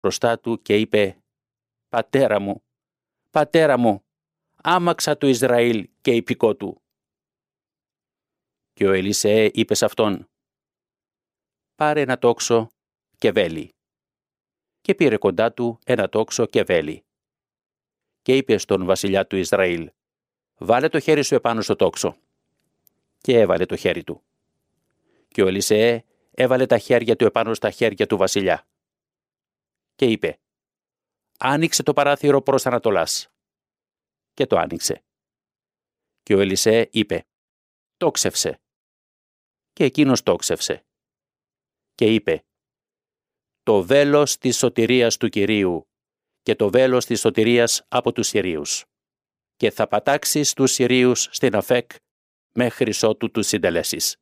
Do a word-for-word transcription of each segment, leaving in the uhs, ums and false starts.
μπροστά του και είπε «Πατέρα μου, πατέρα μου, άμαξα το Ισραήλ και υπηκό του». Και ο Ελισέ είπε σε αυτόν «Πάρε ένα τόξο και βέλη». Και πήρε κοντά του ένα τόξο και βέλη. Και είπε στον βασιλιά του Ισραήλ «Βάλε το χέρι σου επάνω στο τόξο». Και έβαλε το χέρι του. Και ο Ελισέ έβαλε τα χέρια του επάνω στα χέρια του βασιλιά. Και είπε «Άνοιξε το παράθυρο προς Ανατολάς». Και το άνοιξε. Και ο Ελισέ είπε «Τόξευσε». Και εκείνος τόξευσε. Και είπε «Το βέλος της σωτηρίας του Κυρίου και το βέλος της σωτηρίας από τους Συρίους. Και θα πατάξεις τους Συρίους στην Αφέκ μέχρι ότου τους συντελέσεις».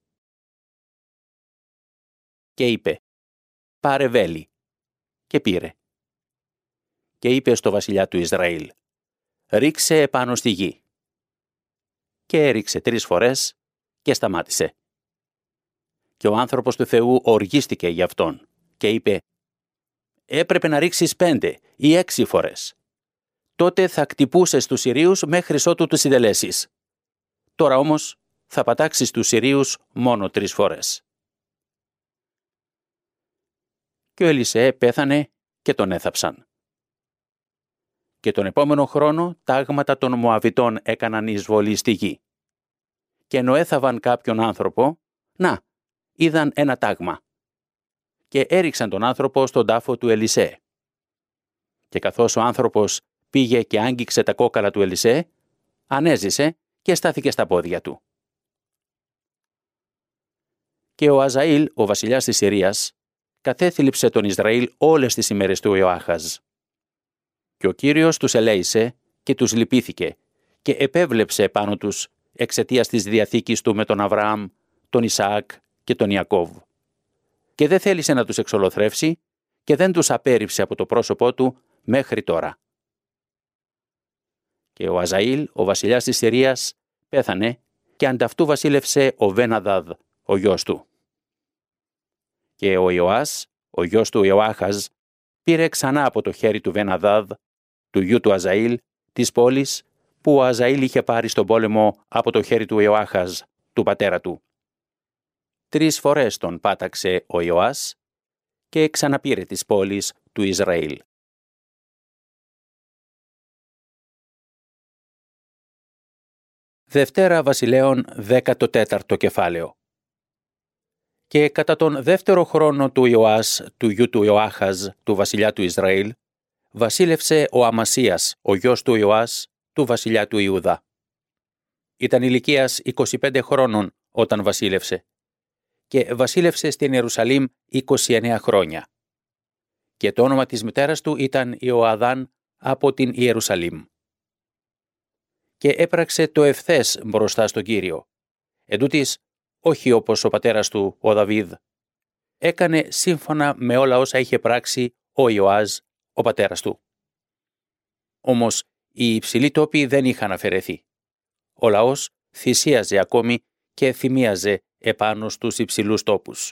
Και είπε «Πάρε βέλη». Και πήρε. Και είπε στο βασιλιά του Ισραήλ «Ρίξε επάνω στη γη». Και έριξε τρεις φορές και σταμάτησε. Και ο άνθρωπος του Θεού οργίστηκε γι' αυτόν και είπε «Έπρεπε να ρίξεις πέντε ή έξι φορές. Τότε θα κτυπούσες τους Συρίους μέχρι ότου τους συντελέσεις. Τώρα όμως θα πατάξεις τους Συρίους μόνο τρεις φορές». Και ο Ελισέ πέθανε και τον έθαψαν. Και τον επόμενο χρόνο τάγματα των Μωαβιτών έκαναν εισβολή στη γη. Και ενώ έθαβαν κάποιον άνθρωπο, να, είδαν ένα τάγμα. Και έριξαν τον άνθρωπο στον τάφο του Ελισέ. Και καθώς ο άνθρωπος πήγε και άγγιξε τα κόκαλα του Ελισέ, ανέζησε και στάθηκε στα πόδια του. Και ο Αζαήλ, ο βασιλιάς της Συρίας, καθέθλιψε τον Ισραήλ όλες τις ημέρες του Ιωάχαζ. Και ο Κύριος τους ελέησε και τους λυπήθηκε και επέβλεψε πάνω τους εξαιτίας της διαθήκης του με τον Αβραάμ, τον Ισαάκ και τον Ιακώβ. Και δεν θέλησε να τους εξολοθρεύσει και δεν τους απέρριψε από το πρόσωπό του μέχρι τώρα. Και ο Αζαήλ, ο βασιλιάς της Συρίας, πέθανε και ανταυτού βασίλευσε ο Βεναδάδ, ο γιος του. Και ο Ιωάς, ο γιος του Ιωάχαζ, πήρε ξανά από το χέρι του Βεναδάδ, του γιου του Αζαήλ, της πόλης που ο Αζαήλ είχε πάρει στον πόλεμο από το χέρι του Ιωάχαζ, του πατέρα του. Τρεις φορές τον πάταξε ο Ιωάς και ξαναπήρε τις πόλεις του Ισραήλ. Δευτέρα Βασιλέων, δέκατο τέταρτο κεφάλαιο. Και κατά τον δεύτερο χρόνο του Ιωάς, του γιου του Ιωάχαζ, του βασιλιά του Ισραήλ, βασίλευσε ο Αμασίας, ο γιος του Ιωάς, του βασιλιά του Ιούδα. Ήταν ηλικίας είκοσι πέντε χρόνων όταν βασίλευσε και βασίλευσε στην Ιερουσαλήμ είκοσι εννέα χρόνια. Και το όνομα της μητέρας του ήταν Ιωαδάν από την Ιερουσαλήμ. Και έπραξε το ευθές μπροστά στον Κύριο. Εντούτοις, όχι όπως ο πατέρας του, ο Δαβίδ. Έκανε σύμφωνα με όλα όσα είχε πράξει ο Ιωάζ, ο πατέρας του. Όμως οι υψηλοί τόποι δεν είχαν αφαιρεθεί. Ο λαός θυσίαζε ακόμη και θυμίαζε επάνω στους υψηλούς τόπους.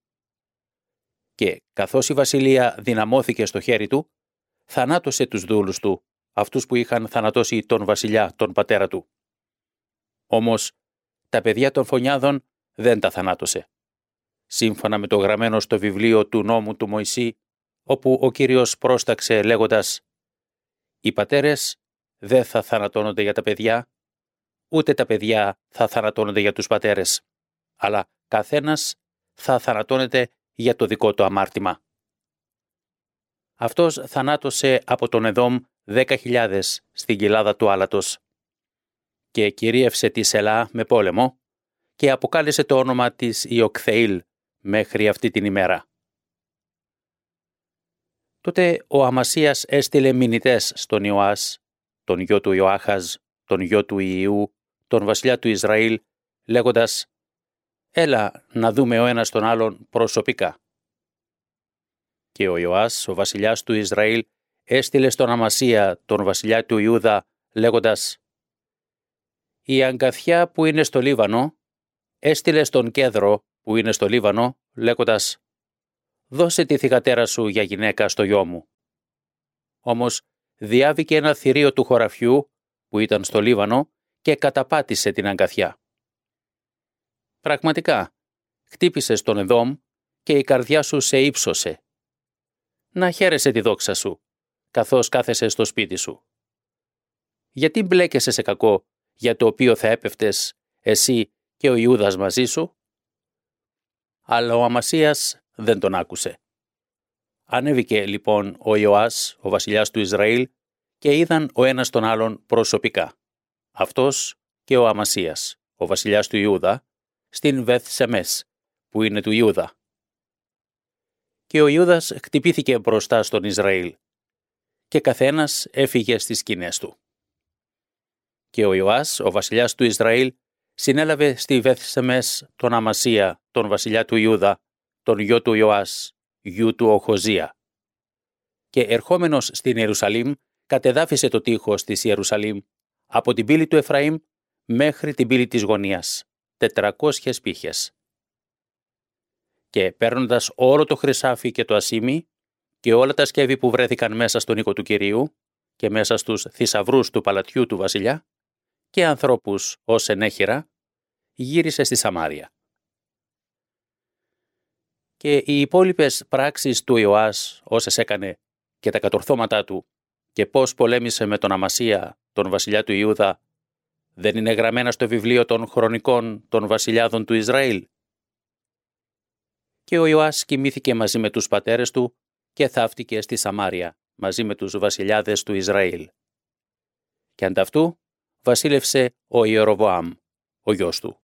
Και καθώς η βασιλεία δυναμώθηκε στο χέρι του, θανάτωσε τους δούλους του, αυτούς που είχαν θανατώσει τον βασιλιά, τον πατέρα του. Όμως τα παιδιά των φωνιάδων δεν τα θανάτωσε. Σύμφωνα με το γραμμένο στο βιβλίο του νόμου του Μωυσή, όπου ο Κύριος πρόσταξε λέγοντας «Οι πατέρες δεν θα θανατώνονται για τα παιδιά, ούτε τα παιδιά θα θανατώνονται για τους πατέρες, αλλά καθένας θα θανατώνεται για το δικό του αμάρτημα». Αυτός θανάτωσε από τον Εδόμ δέκα χιλιάδες στην κοιλάδα του άλατος και κυρίευσε τη Σελά με πόλεμο και αποκάλεσε το όνομα της Ιοκθεήλ μέχρι αυτή την ημέρα. Τότε ο Αμασίας έστειλε μηνυτές στον Ιωάς, τον γιο του Ιωάχαζ, τον γιο του Ιού, τον βασιλιά του Ισραήλ, λέγοντας «Έλα να δούμε ο ένας τον άλλον προσωπικά». Και ο Ιωάς, ο βασιλιάς του Ισραήλ, έστειλε στον Αμασία, τον βασιλιά του Ιούδα, λέγοντας «Η αγκαθιά που είναι στο Λίβανο έστειλε στον Κέδρο που είναι στο Λίβανο, λέγοντας «Δώσε τη θυγατέρα σου για γυναίκα στο γιο μου». Όμως διάβηκε ένα θηρίο του χωραφιού που ήταν στο Λίβανο και καταπάτησε την αγκαθιά. Πραγματικά, χτύπησες τον Εδόμ και η καρδιά σου σε ύψωσε. Να χαίρεσαι τη δόξα σου, καθώς κάθεσαι στο σπίτι σου. Γιατί μπλέκεσαι σε κακό για το οποίο θα έπεφτες εσύ και ο Ιούδας μαζί σου? Αλλά ο Αμασίας δεν τον άκουσε. Ανέβηκε λοιπόν ο Ιωάς, ο βασιλιάς του Ισραήλ, και είδαν ο ένας τον άλλον προσωπικά, αυτός και ο Αμασίας, ο βασιλιάς του Ιούδα, στην Βεθ Σεμές, που είναι του Ιούδα. Και ο Ιούδας χτυπήθηκε μπροστά στον Ισραήλ, και καθένας έφυγε στις σκηνές του. Και ο Ιωάς, ο βασιλιάς του Ισραήλ, συνέλαβε στη Βεθ Σεμές τον Αμασία, τον βασιλιά του Ιούδα, τον γιο του Ιωάς, γιου του Οχοζία. Και ερχόμενος στην Ιερουσαλήμ, κατεδάφισε το τείχος της Ιερουσαλήμ από την πύλη του Εφραήμ μέχρι την πύλη της γωνίας, τετρακόσιες πύχες. Και παίρνοντας όλο το χρυσάφι και το ασίμι και όλα τα σκεύη που βρέθηκαν μέσα στον οίκο του Κυρίου και μέσα στους θησαυρούς του παλατιού του βασιλιά και ανθρώπους ως ενέχειρα, γύρισε στη Σαμάρια. Και οι υπόλοιπες πράξεις του Ιωάς, όσες έκανε, και τα κατορθώματά του, και πώς πολέμησε με τον Αμασία, τον βασιλιά του Ιούδα, δεν είναι γραμμένα στο βιβλίο των χρονικών των βασιλιάδων του Ισραήλ? Και ο Ιωάς κοιμήθηκε μαζί με τους πατέρες του και θαύτηκε στη Σαμάρια μαζί με τους βασιλιάδες του Ισραήλ. Και ανταυτού βασίλευσε ο Ιεροβοάμ, ο γιος του.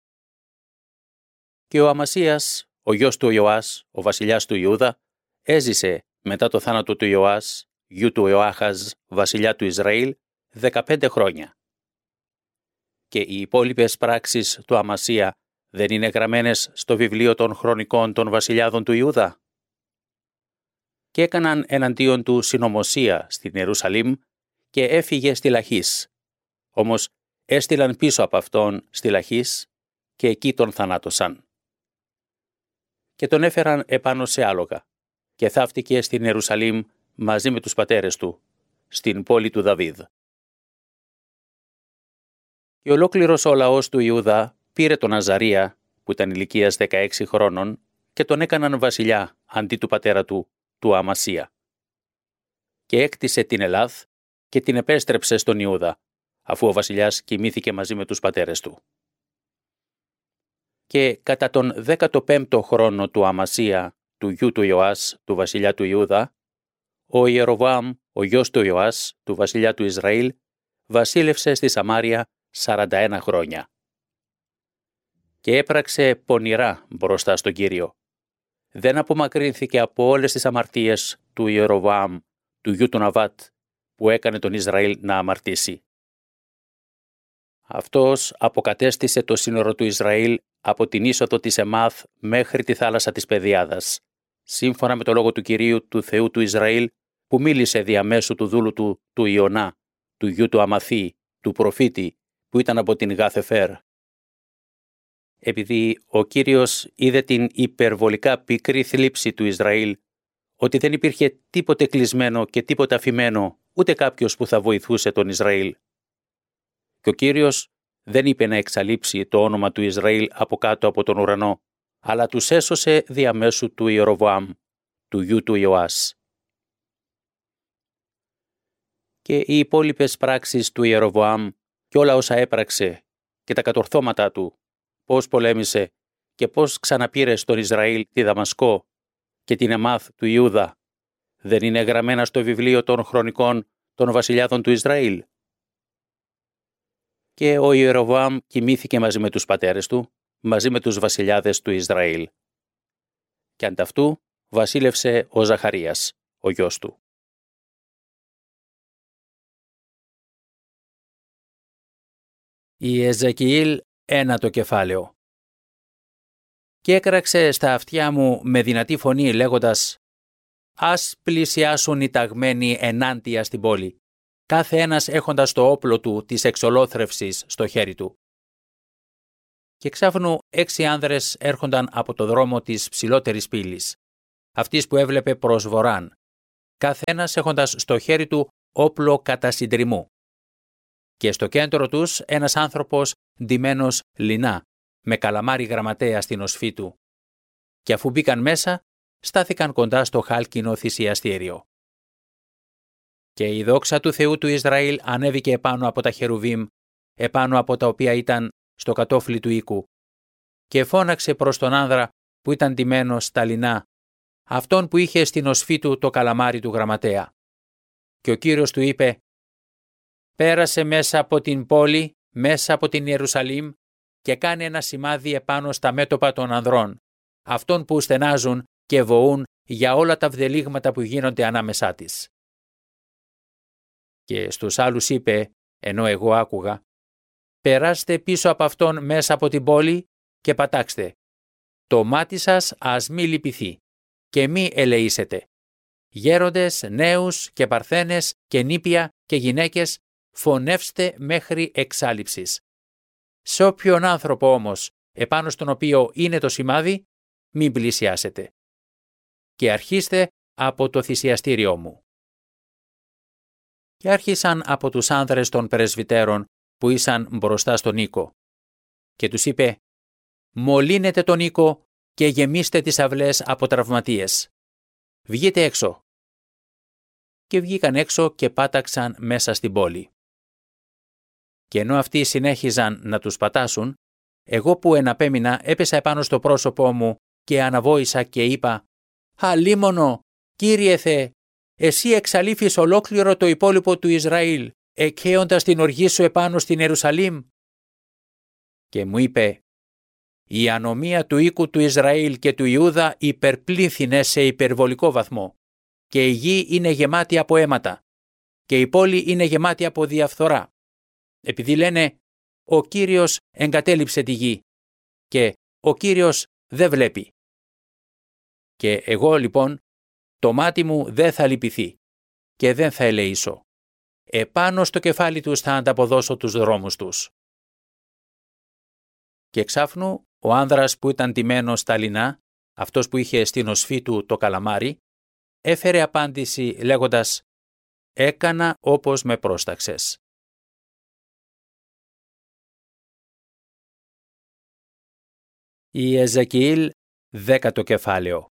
Και ο Αμασίας, ο γιος του Ιωάς, ο βασιλιάς του Ιούδα, έζησε μετά το θάνατο του Ιωάς, γιου του Ιωάχαζ, βασιλιά του Ισραήλ, δεκαπέντε χρόνια. Και οι υπόλοιπες πράξεις του Αμασία δεν είναι γραμμένες στο βιβλίο των χρονικών των βασιλιάδων του Ιούδα? Και έκαναν εναντίον του συνωμοσία στην Ιερουσαλήμ και έφυγε στη Λαχής. Όμως έστειλαν πίσω από αυτόν στη Λαχής και εκεί τον θανάτωσαν. Και τον έφεραν επάνω σε άλογα και θαύτηκε στην Ιερουσαλήμ μαζί με τους πατέρες του, στην πόλη του Δαβίδ. Και ολόκληρος ο λαός του Ιούδα πήρε τον Αζαρία, που ήταν ηλικίας δεκαέξι χρόνων, και τον έκαναν βασιλιά αντί του πατέρα του, του Αμασία. Και έκτισε την Ελάθ και την επέστρεψε στον Ιούδα, αφού ο βασιλιάς κοιμήθηκε μαζί με τους πατέρες του. Και κατά τον δέκατο πέμπτο χρόνο του Αμασία, του γιου του Ιωάς, του βασιλιά του Ιούδα, ο Ιεροβοάμ, ο γιος του Ιωάς, του βασιλιά του Ισραήλ, βασίλευσε στη Σαμάρια σαράντα ένα χρόνια. Και έπραξε πονηρά μπροστά στον Κύριο. Δεν απομακρύνθηκε από όλες τις αμαρτίες του Ιεροβοάμ, του γιου του Ναβάτ, που έκανε τον Ισραήλ να αμαρτήσει. Αυτός αποκατέστησε το σύνορο του Ισραήλ από την είσοδο της Εμάθ μέχρι τη θάλασσα της Πεδιάδας, σύμφωνα με το λόγο του Κυρίου του Θεού του Ισραήλ, που μίλησε διαμέσου του δούλου του, του Ιωνά, του γιου του Αμαθή, του προφήτη, που ήταν από την Γάθεφερ. Επειδή ο Κύριος είδε την υπερβολικά πικρή θλίψη του Ισραήλ, ότι δεν υπήρχε τίποτε κλεισμένο και τίποτε αφημένο, ούτε κάποιος που θα βοηθούσε τον Ισραήλ. Και ο Κύριος δεν είπε να εξαλείψει το όνομα του Ισραήλ από κάτω από τον ουρανό, αλλά τους έσωσε διαμέσου του Ιεροβοάμ, του γιου του Ιωάς. Και οι υπόλοιπες πράξεις του Ιεροβοάμ και όλα όσα έπραξε και τα κατορθώματά του, πώς πολέμησε και πώς ξαναπήρε στον Ισραήλ τη Δαμασκό και την Εμάθ του Ιούδα, δεν είναι γραμμένα στο βιβλίο των χρονικών των βασιλιάδων του Ισραήλ? Και ο Ιεροβοάμ κοιμήθηκε μαζί με τους πατέρες του, μαζί με τους βασιλιάδες του Ισραήλ. Και ανταυτού βασίλευσε ο Ζαχαρίας, ο γιος του. Η Εζεκιήλ ένατο κεφάλαιο. Και έκραξε στα αυτιά μου με δυνατή φωνή λέγοντας: «Ας πλησιάσουν οι ταγμένοι ενάντια στην πόλη, κάθε ένας έχοντας το όπλο του της εξολόθρευσης στο χέρι του». Και ξάφνου έξι άνδρες έρχονταν από το δρόμο της ψηλότερης πύλης, αυτής που έβλεπε προς βορράν, καθένας έχοντας στο χέρι του όπλο κατά συντριμμού. Και στο κέντρο τους ένας άνθρωπος ντυμένος λινά, με καλαμάρι γραμματέα στην οσφή του. Και αφού μπήκαν μέσα, στάθηκαν κοντά στο χάλκινο θυσιαστήριο. Και η δόξα του Θεού του Ισραήλ ανέβηκε επάνω από τα χερουβίμ, επάνω από τα οποία ήταν στο κατόφλι του οίκου, και φώναξε προς τον άνδρα που ήταν ντυμένος στα λινά, αυτόν που είχε στην οσφή του το καλαμάρι του γραμματέα. Και ο Κύριος του είπε: «Πέρασε μέσα από την πόλη, μέσα από την Ιερουσαλήμ, και κάνε ένα σημάδι επάνω στα μέτωπα των ανδρών, αυτών που στενάζουν και βοούν για όλα τα βδελίγματα που γίνονται ανάμεσά της». Και στους άλλους είπε, ενώ εγώ άκουγα: «Περάστε πίσω από αυτόν μέσα από την πόλη και πατάξτε. Το μάτι σας ας μη λυπηθεί και μη ελεήσετε. Γέροντες, νέους και παρθένες και νήπια και γυναίκες, φωνεύστε μέχρι εξάλειψης. Σε όποιον άνθρωπο όμως, επάνω στον οποίο είναι το σημάδι, μην πλησιάσετε. Και αρχίστε από το θυσιαστήριό μου». Και άρχισαν από τους άνδρες των πρεσβυτέρων που ήσαν μπροστά στον οίκο. Και τους είπε: «Μολύνετε τον οίκο και γεμίστε τις αυλές από τραυματίες. Βγείτε έξω». Και βγήκαν έξω και πάταξαν μέσα στην πόλη. Και ενώ αυτοί συνέχιζαν να τους πατάσουν, εγώ που εναπέμεινα έπεσα επάνω στο πρόσωπό μου και αναβόησα και είπα: «Αλίμονο, Κύριε Θεέ, εσύ εξαλείφεις ολόκληρο το υπόλοιπο του Ισραήλ, εκχέοντας την οργή σου επάνω στην Ιερουσαλήμ». Και μου είπε: «Η ανομία του οίκου του Ισραήλ και του Ιούδα υπερπλήθυνε σε υπερβολικό βαθμό, και η γη είναι γεμάτη από αίματα, και η πόλη είναι γεμάτη από διαφθορά, επειδή λένε: ο Κύριος εγκατέλειψε τη γη και ο Κύριος δεν βλέπει. Και εγώ λοιπόν το μάτι μου δεν θα λυπηθεί και δεν θα ελεήσω. Επάνω στο κεφάλι τους θα ανταποδώσω τους δρόμους τους». Και εξάφνου ο άνδρας που ήταν ντυμένος στα λινά, αυτός που είχε στην οσφή του το καλαμάρι, έφερε απάντηση λέγοντας: «Έκανα όπως με πρόσταξες». Η Εζεκιήλ, δέκατο κεφάλαιο.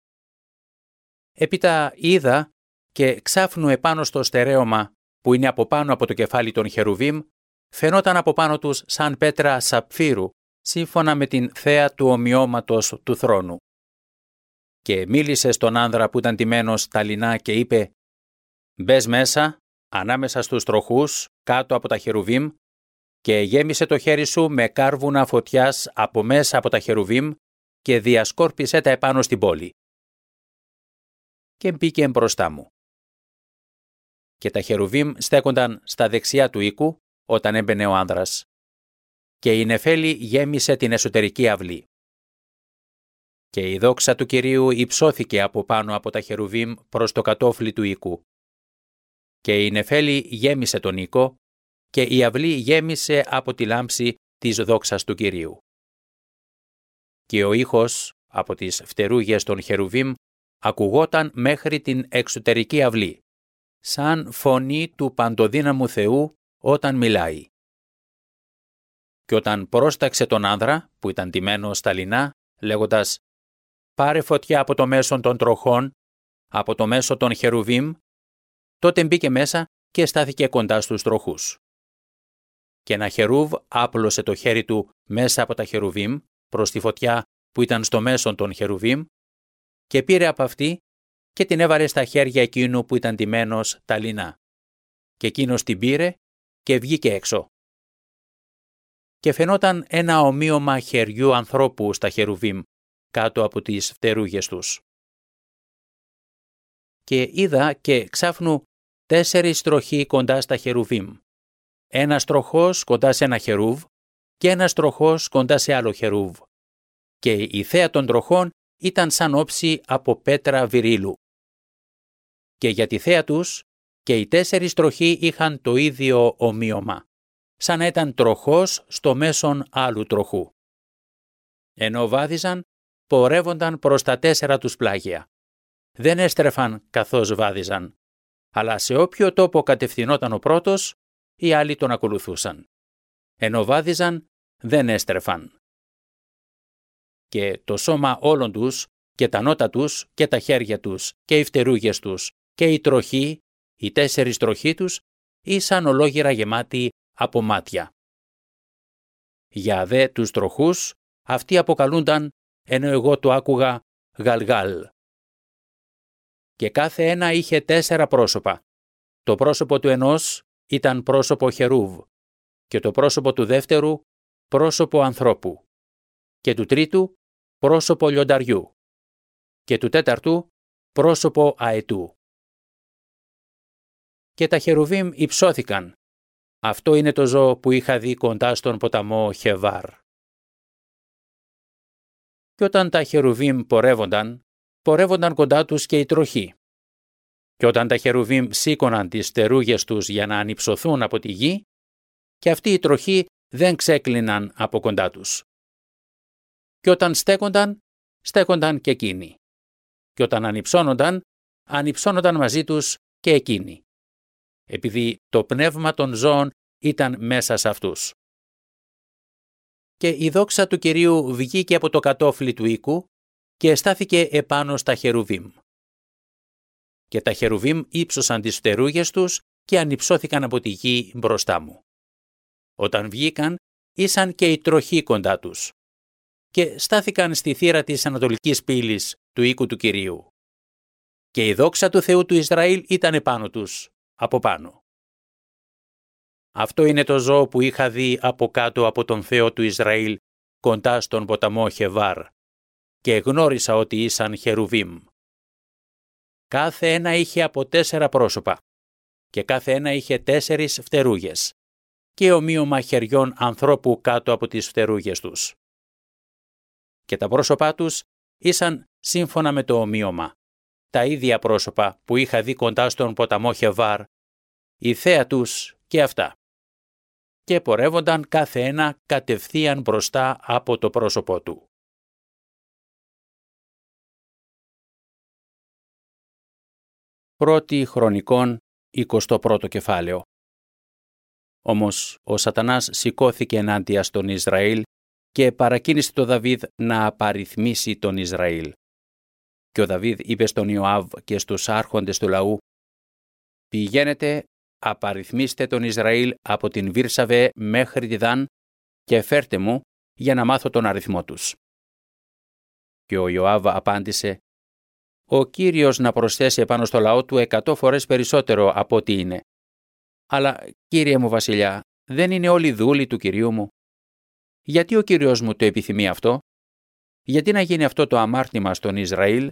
Έπειτα είδα και ξάφνου επάνω στο στερέωμα που είναι από πάνω από το κεφάλι των χερουβίμ, φαινόταν από πάνω τους σαν πέτρα σαπφύρου, σύμφωνα με την θέα του ομοιώματος του θρόνου. Και μίλησε στον άνδρα που ήταν ντυμένος στα λινά και είπε: «Μπες μέσα, ανάμεσα στους τροχούς, κάτω από τα χερουβίμ, και γέμισε το χέρι σου με κάρβουνα φωτιάς από μέσα από τα χερουβίμ και διασκόρπισε τα επάνω στην πόλη». Και μπήκε μπροστά μου. Και τα χερουβίμ στέκονταν στα δεξιά του οίκου όταν έμπαινε ο άνδρας. Και η νεφέλη γέμισε την εσωτερική αυλή. Και η δόξα του Κυρίου υψώθηκε από πάνω από τα χερουβίμ προς το κατόφλι του οίκου. Και η νεφέλη γέμισε τον οίκο και η αυλή γέμισε από τη λάμψη της δόξας του Κυρίου. Και ο ήχος από τις φτερούγες των χερουβίμ ακουγόταν μέχρι την εξωτερική αυλή, σαν φωνή του παντοδύναμου Θεού όταν μιλάει. Και όταν πρόσταξε τον άνδρα που ήταν ντυμένος στα λινά, λέγοντας: «Πάρε φωτιά από το μέσο των τροχών, από το μέσο των χερουβίμ», τότε μπήκε μέσα και στάθηκε κοντά στους τροχούς. Και ένα χερούβ άπλωσε το χέρι του μέσα από τα χερουβίμ προς τη φωτιά που ήταν στο μέσο των χερουβίμ και πήρε από αυτή και την έβαλε στα χέρια εκείνου που ήταν ντυμένος τα λινά. Και εκείνος την πήρε και βγήκε έξω. Και φαινόταν ένα ομοίωμα χεριού ανθρώπου στα χερουβίμ κάτω από τις φτερούγες τους. Και είδα και ξάφνου τέσσερις τροχοί κοντά στα χερουβίμ. Ένας τροχός κοντά σε ένα χερούβ και ένας τροχός κοντά σε άλλο χερούβ. Και η θέα των τροχών ήταν σαν όψη από πέτρα βυρίλου. Και για τη θέα τους και οι τέσσερις τροχοί είχαν το ίδιο ομοίωμα, σαν να ήταν τροχός στο μέσον άλλου τροχού. Ενώ βάδιζαν, πορεύονταν προς τα τέσσερα τους πλάγια δεν έστρεφαν καθώς βάδιζαν, αλλά σε όποιο τόπο κατευθυνόταν ο πρώτος, οι άλλοι τον ακολουθούσαν. Ενώ βάδιζαν, δεν έστρεφαν. Και το σώμα όλων τους, και τα νότα τους, και τα χέρια τους, και οι φτερούγες τους, και η τροχή, οι τέσσερις τροχοί τους, ήσαν ολόγυρα γεμάτοι από μάτια. Για δε τους τροχούς, αυτοί αποκαλούνταν, ενώ εγώ το άκουγα, Γαλγάλ. Και κάθε ένα είχε τέσσερα πρόσωπα. Το πρόσωπο του ενός ήταν πρόσωπο χερούβ, και το πρόσωπο του δεύτερου πρόσωπο ανθρώπου, και του τρίτου πρόσωπο λιονταριού, και του τέταρτου πρόσωπο αετού. Και τα χερουβίμ υψώθηκαν. Αυτό είναι το ζώο που είχα δει κοντά στον ποταμό Χεβάρ. Και όταν τα χερουβίμ πορεύονταν, πορεύονταν κοντά τους και οι τροχοί. Και όταν τα χερουβίμ σήκωναν τις φτερούγες τους για να ανυψωθούν από τη γη, και αυτοί οι τροχοί δεν ξέκλειναν από κοντά τους. Και όταν στέκονταν, στέκονταν και εκείνοι. Και όταν ανυψώνονταν, ανυψώνονταν μαζί τους και εκείνοι. Επειδή το πνεύμα των ζώων ήταν μέσα σε αυτούς. Και η δόξα του Κυρίου βγήκε από το κατόφλι του οίκου και εστάθηκε επάνω στα χερουβίμ. Και τα χερουβίμ ύψωσαν τις φτερούγες τους και ανυψώθηκαν από τη γη μπροστά μου. Όταν βγήκαν, ήσαν και οι τροχοί κοντά τους και στάθηκαν στη θύρα της ανατολικής πύλης του οίκου του Κυρίου. Και η δόξα του Θεού του Ισραήλ ήταν επάνω τους, από πάνω. Αυτό είναι το ζώο που είχα δει από κάτω από τον Θεό του Ισραήλ, κοντά στον ποταμό Χεβάρ, και γνώρισα ότι ήσαν χερουβίμ. Κάθε ένα είχε από τέσσερα πρόσωπα, και κάθε ένα είχε τέσσερις φτερούγες, και ομοίωμα χεριών ανθρώπου κάτω από τις φτερούγες τους. Και τα πρόσωπά τους ήσαν σύμφωνα με το ομοίωμα, τα ίδια πρόσωπα που είχα δει κοντά στον ποταμό Χεβάρ, η θέα τους και αυτά. Και πορεύονταν κάθε ένα κατευθείαν μπροστά από το πρόσωπό του. Πρώτη Χρονικών, εικοστό πρώτο κεφάλαιο. Όμως ο Σατανάς σηκώθηκε ενάντια στον Ισραήλ και παρακίνησε τον Δαβίδ να απαριθμίσει τον Ισραήλ. Και ο Δαβίδ είπε στον Ιωάβ και στους άρχοντες του λαού: «Πηγαίνετε, απαριθμίστε τον Ισραήλ από την Βήρσαβε μέχρι τη Δαν και φέρτε μου για να μάθω τον αριθμό τους». Και ο Ιωάβ απάντησε: «Ο Κύριος να προσθέσει επάνω στο λαό του εκατό φορές περισσότερο από ό,τι είναι. Αλλά, κύριε μου βασιλιά, δεν είναι όλοι δούλοι του Κυρίου μου? Γιατί ο Κύριος μου το επιθυμεί αυτό? Γιατί να γίνει αυτό το αμάρτημα στον Ισραήλ?»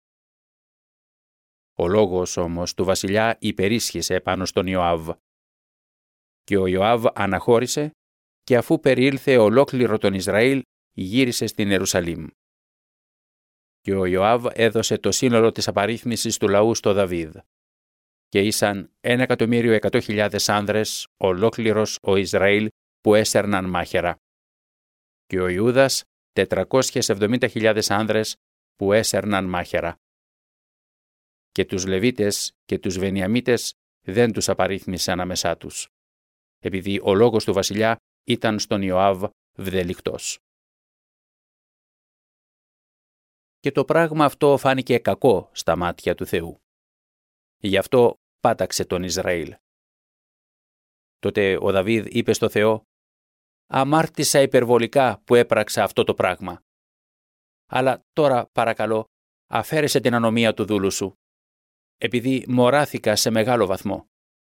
Ο λόγος όμως του βασιλιά υπερίσχυσε πάνω στον Ιωάβ. Και ο Ιωάβ αναχώρησε και αφού περιήλθε ολόκληρο τον Ισραήλ, γύρισε στην Ιερουσαλήμ. Και ο Ιωάβ έδωσε το σύνολο της απαρίθμησης του λαού στο Δαβίδ. Και ήσαν ένα εκατομμύριο εκατό χιλιάδες άνδρες, ολόκληρος ο Ισραήλ, που έσερναν μάχαιρα. Και ο Ιούδας τετρακόσιες εβδομήντα χιλιάδες άνδρες που έσερναν μάχαιρα. Και τους Λεβίτες και τους Βενιαμίτες δεν τους απαρίθμησε ανάμεσά τους, επειδή ο λόγος του βασιλιά ήταν στον Ιωάβ βδελικτός. Και το πράγμα αυτό φάνηκε κακό στα μάτια του Θεού. Γι' αυτό πάταξε τον Ισραήλ. Τότε ο Δαβίδ είπε στο Θεό: «Αμάρτησα υπερβολικά που έπραξα αυτό το πράγμα. Αλλά τώρα, παρακαλώ, αφαίρεσε την ανομία του δούλου σου, επειδή μωράθηκα σε μεγάλο βαθμό».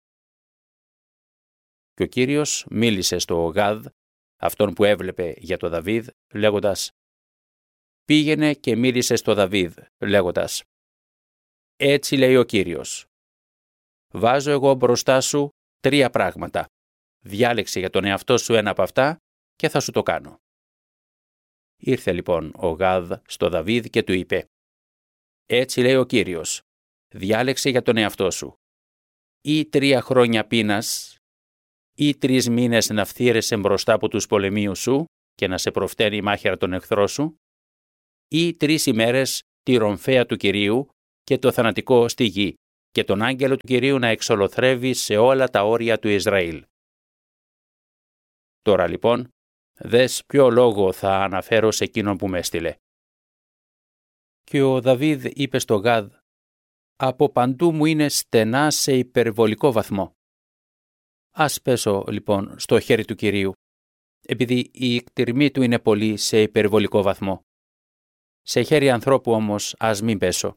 Και ο Κύριος μίλησε στο Γάδ, αυτόν που έβλεπε για το Δαβίδ, λέγοντας: «Πήγαινε και μίλησε στο Δαβίδ, λέγοντας: Έτσι λέει ο Κύριος. Βάζω εγώ μπροστά σου τρία πράγματα. Διάλεξε για τον εαυτό σου ένα από αυτά και θα σου το κάνω». Ήρθε λοιπόν ο Γάδ στο Δαβίδ και του είπε: «Έτσι λέει ο Κύριος. Διάλεξε για τον εαυτό σου ή τρία χρόνια πείνας ή τρεις μήνες να φθήρεσαι μπροστά από τους πολεμίους σου και να σε προφταίνει η μάχαιρα των εχθρών σου, ή τρεις ημέρες τη ρομφαία του Κυρίου και το θανατικό στη γη και τον άγγελο του Κυρίου να εξολοθρεύει σε όλα τα όρια του Ισραήλ. Τώρα λοιπόν, δες ποιο λόγο θα αναφέρω σε εκείνον που με έστειλε. Και ο Δαβίδ είπε στο Γάδ: «Από παντού μου είναι στενά σε υπερβολικό βαθμό. Ας πέσω λοιπόν στο χέρι του Κυρίου, επειδή η εκτιρμή του είναι πολύ σε υπερβολικό βαθμό. Σε χέρι ανθρώπου όμως ας μην πέσω».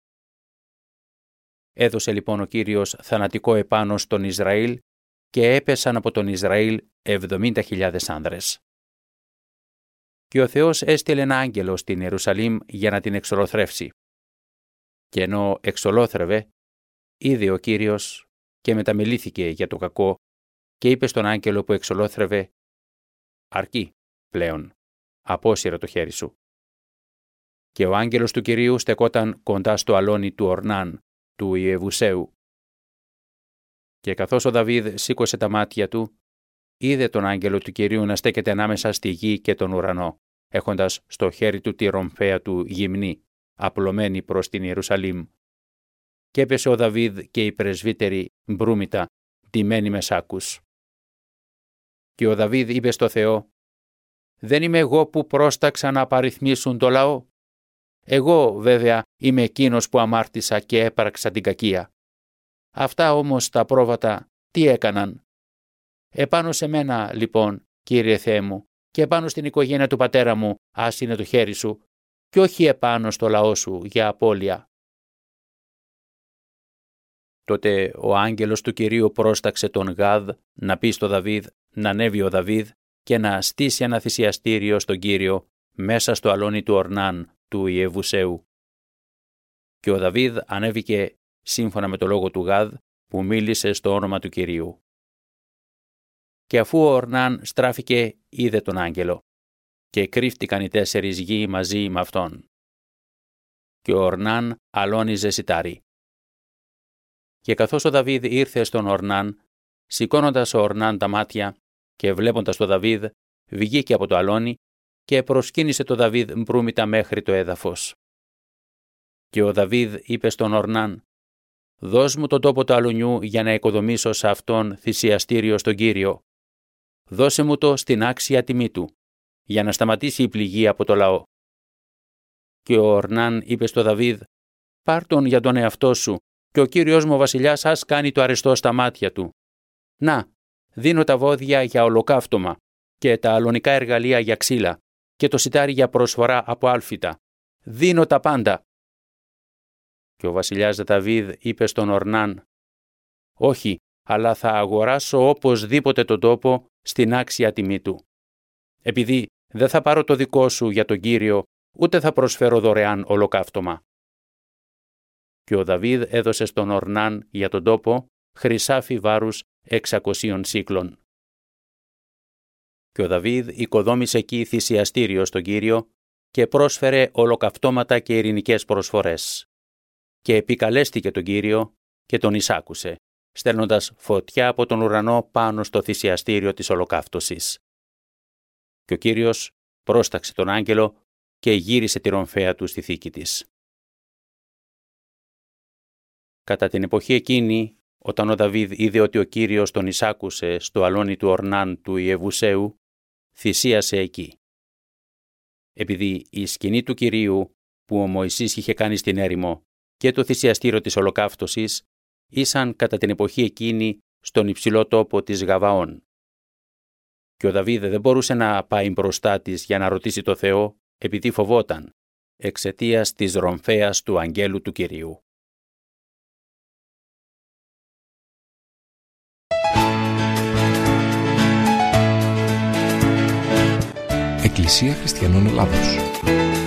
Έδωσε λοιπόν ο Κύριος θανατικό επάνω στον Ισραήλ και έπεσαν από τον Ισραήλ εβδομήντα χιλιάδες άνδρες. Και ο Θεός έστειλε ένα άγγελο στην Ιερουσαλήμ για να την εξολοθρεύσει. Και ενώ εξολόθρευε, είδε ο Κύριος και μεταμελήθηκε για το κακό και είπε στον άγγελο που εξολόθρευε: «Αρκεί πλέον, απόσυρε το χέρι σου». Και ο άγγελος του Κυρίου στεκόταν κοντά στο αλόνι του Ορνάν, του Ιεβουσαίου. Και καθώς ο Δαβίδ σήκωσε τα μάτια του, είδε τον άγγελο του Κυρίου να στέκεται ανάμεσα στη γη και τον ουρανό, έχοντας στο χέρι του τη ρομφαία του γυμνή, απλωμένη προς την Ιερουσαλήμ. Και έπεσε ο Δαβίδ και οι πρεσβύτεροι μπρούμητα, ντυμένοι με σάκους. Και ο Δαβίδ είπε στο Θεό: «Δεν είμαι εγώ που πρόσταξα να απαριθμίσουν το λαό. Εγώ βέβαια είμαι εκείνος που αμάρτησα και έπραξα την κακία. Αυτά όμως τα πρόβατα τι έκαναν? Επάνω σε μένα λοιπόν, Κύριε Θεέ μου, και επάνω στην οικογένεια του πατέρα μου ας είναι το χέρι σου, και όχι επάνω στο λαό σου για απώλεια». Τότε ο άγγελος του Κυρίου πρόσταξε τον Γάδ να πει στο Δαβίδ να ανέβει ο Δαβίδ και να στήσει ένα θυσιαστήριο στον Κύριο μέσα στο αλόνι του Ορνάν του Ιεβουσαίου. Και ο Δαβίδ ανέβηκε σύμφωνα με το λόγο του Γάδ που μίλησε στο όνομα του Κυρίου. Και αφού ο Ορνάν στράφηκε, είδε τον άγγελο και κρύφτηκαν οι τέσσερις γη μαζί με αυτόν. Και ο Ορνάν αλώνιζε σιτάρι. Και καθώς ο Δαβίδ ήρθε στον Ορνάν, σηκώνοντας ο Ορνάν τα μάτια και βλέποντας τον Δαβίδ, βγήκε από το αλόνι και προσκύνησε το Δαβίδ μπρούμητα μέχρι το έδαφος. Και ο Δαβίδ είπε στον Ορνάν: «Δώσ' μου τον τόπο του αλουνιού για να οικοδομήσω σε αυτόν θυσιαστήριο στον Κύριο. Δώσε μου το στην άξια τιμή του, για να σταματήσει η πληγή από το λαό». Και ο Ορνάν είπε στο Δαβίδ: «Πάρ' τον για τον εαυτό σου, και ο Κύριος μου ο βασιλιάς ας κάνει το αρεστό στα μάτια του. Να, δίνω τα βόδια για ολοκαύτωμα και τα αλωνικά εργαλεία για ξύλα και το σιτάρι για προσφορά από άλφητα. Δίνω τα πάντα». Και ο βασιλιάς Δαβίδ είπε στον Ορνάν: «Όχι, αλλά θα αγοράσω οπωσδήποτε τον τόπο στην άξια τιμή του. Επειδή δεν θα πάρω το δικό σου για τον Κύριο, ούτε θα προσφέρω δωρεάν ολοκαύτωμα». Και ο Δαβίδ έδωσε στον Ορνάν για τον τόπο χρυσάφι βάρους εξακοσίων σύκλων. Και ο Δαβίδ οικοδόμησε εκεί θυσιαστήριο στον Κύριο και πρόσφερε ολοκαυτώματα και ειρηνικές προσφορές. Και επικαλέστηκε τον Κύριο και τον εισάκουσε, στέλνοντας φωτιά από τον ουρανό πάνω στο θυσιαστήριο της ολοκαύτωσης. Και ο Κύριος πρόσταξε τον άγγελο και γύρισε τη ρομφαία του στη θήκη της. Κατά την εποχή εκείνη, όταν ο Δαβίδ είδε ότι ο Κύριος τον εισάκουσε στο αλόνι του Ορνάν του Ιεβουσαίου, θυσίασε εκεί. Επειδή η σκηνή του Κυρίου που ο Μωυσής είχε κάνει στην έρημο και το θυσιαστήριο της ολοκαύτωσης ήσαν κατά την εποχή εκείνη στον υψηλό τόπο της Γαβαών. Και ο Δαβίδ δεν μπορούσε να πάει μπροστά της για να ρωτήσει το Θεό, επειδή φοβόταν, εξαιτίας της ρομφαίας του αγγέλου του Κυρίου. Εκκλησία Χριστιανών Ελλάδος.